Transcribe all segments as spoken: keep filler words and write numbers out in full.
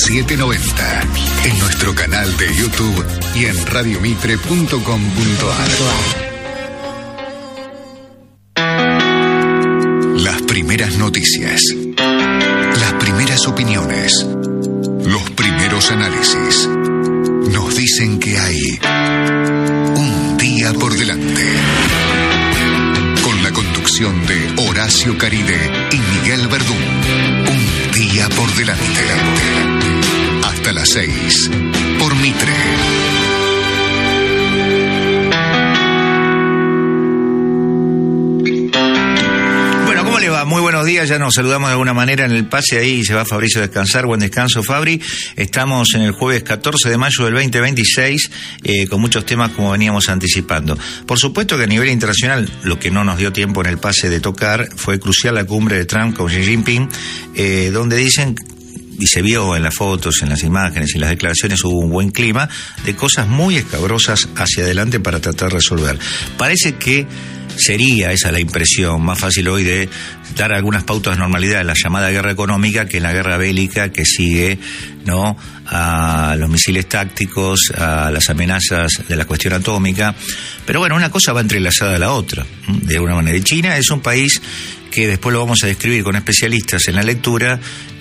setecientos noventa. En nuestro canal de YouTube y en radio mitre punto com punto ar. Las primeras noticias. Las primeras opiniones. Los primeros análisis. Nos dicen que hay un día por delante. Con la conducción de Horacio Caride y Miguel Verdún. Un día por delante. Hasta las seis. Por Mitre. Muy buenos días, ya nos saludamos de alguna manera en el pase, ahí se va Fabricio a descansar. Buen descanso, Fabri. Estamos en el jueves catorce de mayo del veinte veintiséis, eh, con muchos temas como veníamos anticipando. Por supuesto que a nivel internacional, lo que no nos dio tiempo en el pase de tocar, fue crucial la cumbre de Trump con Xi Jinping, eh, donde dicen, y se vio en las fotos, en las imágenes y en las declaraciones, hubo un buen clima de cosas muy escabrosas hacia adelante para tratar de resolver. Parece que sería esa la impresión más fácil hoy de dar algunas pautas de normalidad en la llamada guerra económica que en la guerra bélica que sigue, ¿no?, a los misiles tácticos, a las amenazas de la cuestión atómica. Pero bueno, una cosa va entrelazada a la otra, de alguna manera. Y China es un país que después lo vamos a describir con especialistas en la lectura,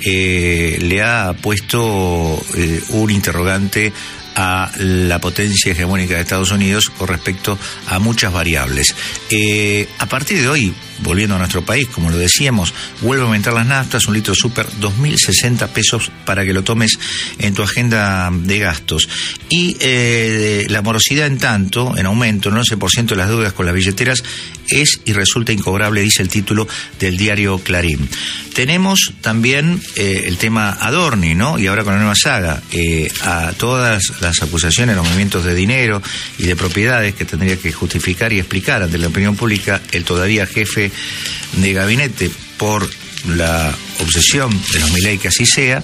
eh, le ha puesto eh, un interrogante a la potencia hegemónica de Estados Unidos con respecto a muchas variables. Eh, a partir de hoy, volviendo a nuestro país, como lo decíamos, vuelve a aumentar las naftas, un litro de súper, dos mil sesenta pesos para que lo tomes en tu agenda de gastos. Y eh, la morosidad, en tanto, en aumento, el once por ciento de las deudas con las billeteras es y resulta incobrable, dice el título del diario Clarín. Tenemos también eh, el tema Adorni, ¿no? Y ahora con la nueva saga, eh, a todas las acusaciones, los movimientos de dinero y de propiedades que tendría que justificar y explicar ante la opinión pública el todavía jefe de gabinete por la obsesión de los Milei que así sea,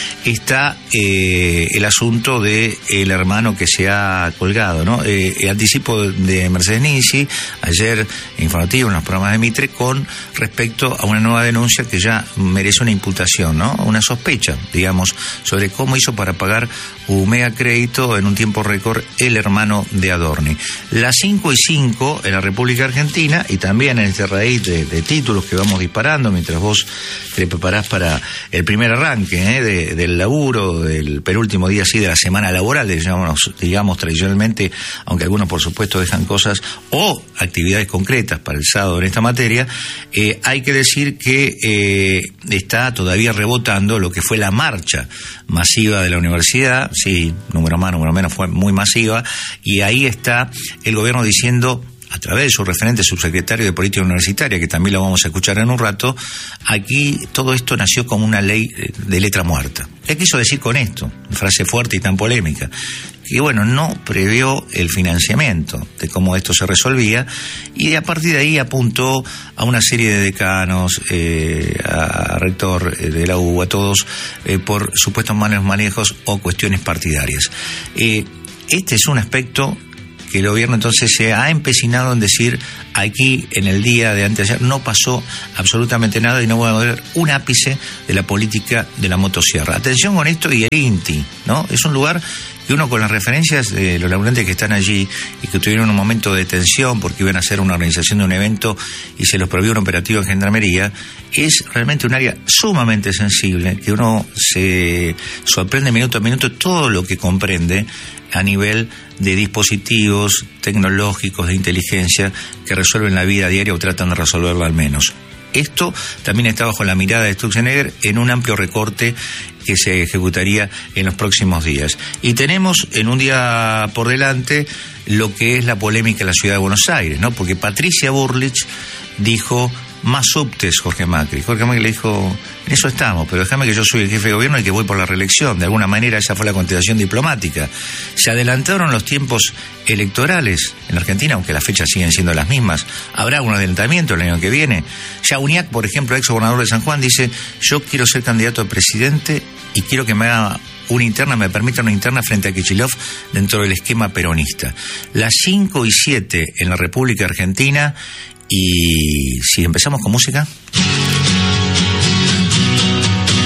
está eh, el asunto de el hermano que se ha colgado, ¿no? Eh, el anticipo de Mercedes Ninzi, ayer informativo en los programas de Mitre, con respecto a una nueva denuncia que ya merece una imputación, ¿no? Una sospecha, digamos, sobre cómo hizo para pagar un mega crédito en un tiempo récord el hermano de Adorni. Las cinco y cinco en la República Argentina, y también en este raíz de, de títulos que vamos disparando mientras vos te preparás para el primer arranque, ¿eh? de, del laburo, del penúltimo día así de la semana laboral, digamos, digamos tradicionalmente, aunque algunos por supuesto dejan cosas o actividades concretas para el sábado en esta materia. Eh, hay que decir que eh, está todavía rebotando lo que fue la marcha masiva de la universidad, sí, número más, número menos, fue muy masiva, y ahí está el gobierno diciendo, a través de su referente subsecretario de Política Universitaria, que también lo vamos a escuchar en un rato, aquí todo esto nació como una ley de letra muerta. ¿Qué quiso decir con esto? Frase fuerte y tan polémica. Que bueno, no previó el financiamiento de cómo esto se resolvía, y a partir de ahí apuntó a una serie de decanos, eh, a rector de la U, a todos, eh, por supuestos malos manejos o cuestiones partidarias. Eh, este es un aspecto que el gobierno entonces se ha empecinado en decir, aquí en el día de anteayer no pasó absolutamente nada y no va a haber un ápice de la política de la motosierra. Atención con esto, y el INTI, ¿no? Es un lugar que uno, con las referencias de los laburantes que están allí y que tuvieron un momento de tensión porque iban a hacer una organización de un evento y se los prohibió un operativo en Gendarmería, es realmente un área sumamente sensible, que uno se sorprende minuto a minuto todo lo que comprende a nivel de dispositivos tecnológicos de inteligencia que resuelven la vida diaria o tratan de resolverla al menos. Esto también está bajo la mirada de Sturzenegger en un amplio recorte que se ejecutaría en los próximos días. Y tenemos en un día por delante lo que es la polémica en la ciudad de Buenos Aires, ¿no? Porque Patricia Bullrich dijo, más subtes, Jorge Macri. Jorge Macri le dijo, en eso estamos, pero déjame que yo soy el jefe de gobierno y que voy por la reelección. De alguna manera esa fue la contestación diplomática. Se adelantaron los tiempos electorales en la Argentina, aunque las fechas siguen siendo las mismas. Habrá un adelantamiento el año que viene. Ya Uñac, por ejemplo, ex gobernador de San Juan, dice, yo quiero ser candidato a presidente y quiero que me haga una interna, me permita una interna frente a Kicillof dentro del esquema peronista. Las cinco y siete en la República Argentina. Y si empezamos con música.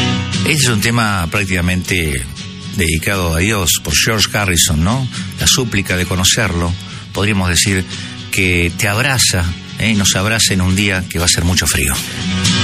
Este es un tema prácticamente dedicado a Dios por George Harrison, ¿no? La súplica de conocerlo, podríamos decir que te abraza, ¿eh? Nos abraza en un día que va a ser mucho frío.